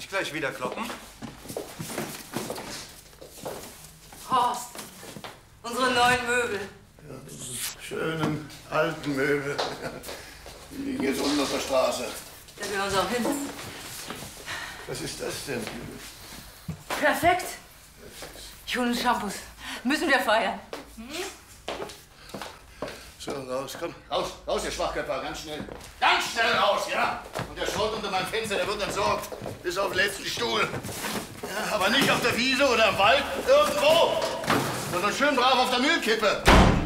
ich gleich wieder kloppen? Horst, unsere neuen Möbel. Ja, diese schönen alten Möbel. Die liegen jetzt unten auf der Straße. Da gehören uns auch hin. Was ist das denn? Perfekt. Ich hole uns Shampoos. Müssen wir feiern. So, raus, komm. Raus, raus, ihr Schwachköpfer, ganz schnell. Ganz schnell raus, ja? Und der Schrott unter meinem Fenster, der wird entsorgt. Bis auf den letzten Stuhl. Ja, aber nicht auf der Wiese oder im Wald, irgendwo. Sondern schön brav auf der Müllkippe.